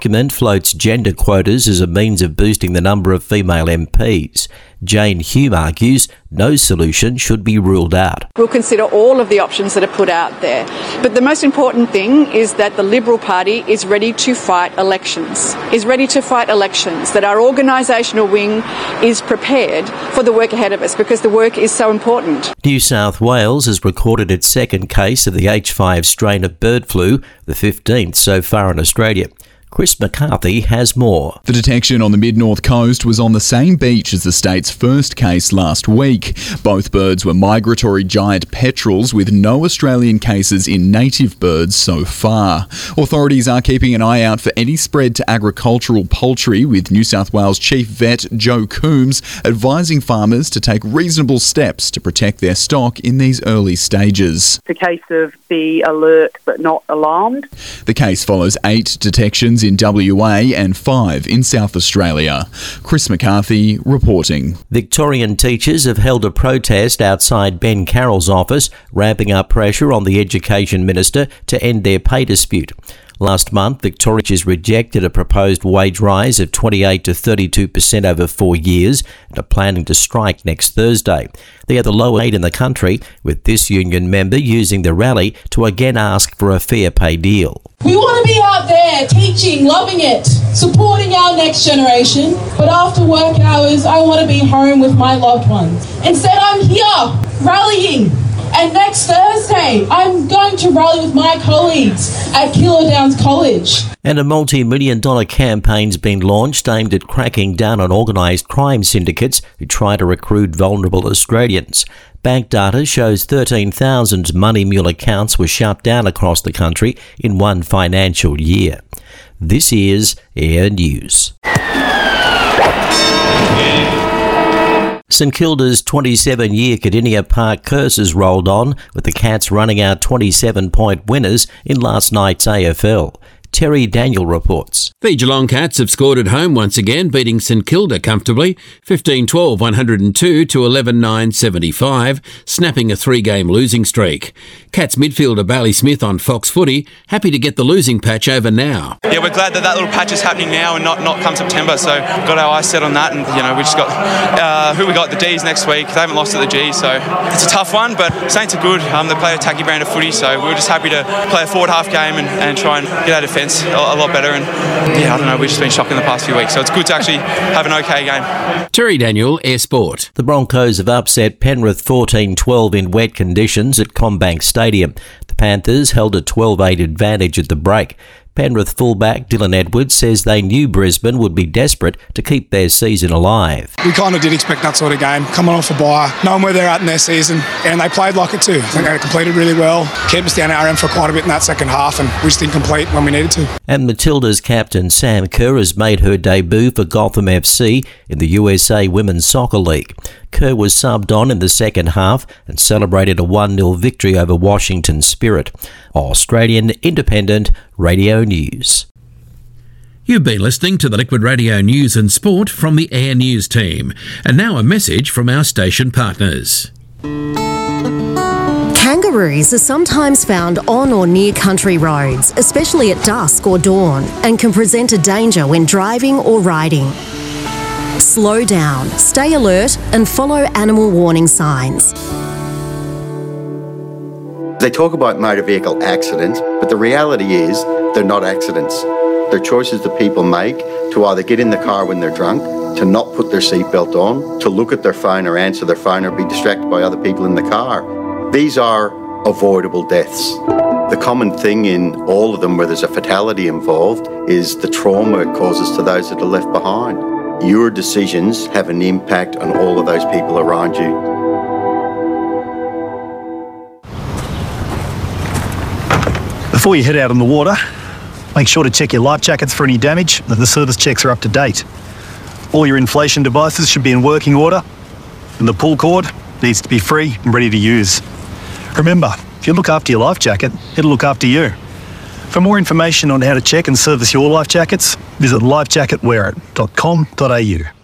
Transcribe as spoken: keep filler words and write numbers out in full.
document floats gender quotas as a means of boosting the number of female M Ps. Jane Hume argues no solution should be ruled out. We'll consider all of the options that are put out there. But the most important thing is that the Liberal Party is ready to fight elections, is ready to fight elections, that our organisational wing is prepared for the work ahead of us because the work is so important. New South Wales has recorded its second case of the H five strain of bird flu, the fifteenth so far in Australia. Chris McCarthy has more. The detection on the mid-north coast was on the same beach as the state's first case last week. Both birds were migratory giant petrels with no Australian cases in native birds so far. Authorities are keeping an eye out for any spread to agricultural poultry, with New South Wales Chief Vet Joe Coombs advising farmers to take reasonable steps to protect their stock in these early stages. It's a case of be alert but not alarmed. The case follows eight detections in W A and five in South Australia. Chris McCarthy reporting. Victorian teachers have held a protest outside Ben Carroll's office, ramping up pressure on the Education Minister to end their pay dispute. Last month, Victoria teachers rejected a proposed wage rise of twenty-eight to thirty-two percent over four years and are planning to strike next Thursday. They are the lowest paid in the country, with this union member using the rally to again ask for a fair pay deal. We want to be out there teaching, loving it, supporting our next generation, but after work hours, I want to be home with my loved ones. Instead, I'm here rallying. And next Thursday, I'm going to rally with my colleagues at Keilor Downs College. And a multi-million dollar campaign's been launched aimed at cracking down on organised crime syndicates who try to recruit vulnerable Australians. Bank data shows thirteen thousand money mule accounts were shut down across the country in one financial year. This is Air News. St Kilda's twenty-seven-year Cardinia Park curse has rolled on, with the Cats running out twenty-seven-point winners in last night's A F L. Terry Daniel reports. The Geelong Cats have scored at home once again, beating St Kilda comfortably, fifteen twelve one oh two to eleven nine seventy-five, snapping a three-game losing streak. Cats midfielder Bailey Smith on Fox Footy, happy to get the losing patch over now. Yeah, we're glad that that little patch is happening now and not, not come September, so got our eyes set on that, and you know, we just got uh, who we got the D's next week. They haven't lost at the G's, so it's a tough one, but Saints are good. Um, they play a tacky brand of footy, so we were just happy to play a forward half game and, and try and get our defence a, a lot better, and yeah, I don't know, we've just been shocked in the past few weeks, so it's good to actually have an okay game. Terry Daniel, Air Sport. The Broncos have upset Penrith fourteen twelve in wet conditions at CommBank Stadium. The Panthers held a twelve eight advantage at the break. Penrith fullback Dylan Edwards says they knew Brisbane would be desperate to keep their season alive. We kind of did expect that sort of game, coming off a bye, knowing where they're at in their season, and they played like it too. I think they completed really well, kept us down our end for quite a bit in that second half, and we just didn't complete when we needed to. And Matilda's captain Sam Kerr has made her debut for Gotham F C in the U S A Women's Soccer League. Kerr was subbed on in the second half and celebrated a one nil victory over Washington Spirit. Australian Independent Radio News. You've been listening to the Liquid Radio News and Sport from the Air News team. And now a message from our station partners. Kangaroos are sometimes found on or near country roads, especially at dusk or dawn, and can present a danger when driving or riding. Slow down, stay alert, and follow animal warning signs. They talk about motor vehicle accidents, but the reality is they're not accidents. They're choices that people make to either get in the car when they're drunk, to not put their seatbelt on, to look at their phone or answer their phone or be distracted by other people in the car. These are avoidable deaths. The common thing in all of them where there's a fatality involved is the trauma it causes to those that are left behind. Your decisions have an impact on all of those people around you. Before you head out on the water, make sure to check your life jackets for any damage and that the service checks are up to date. All your inflation devices should be in working order, and the pull cord needs to be free and ready to use. Remember, if you look after your life jacket, it'll look after you. For more information on how to check and service your life jackets, visit life jacket wear it dot com dot a u.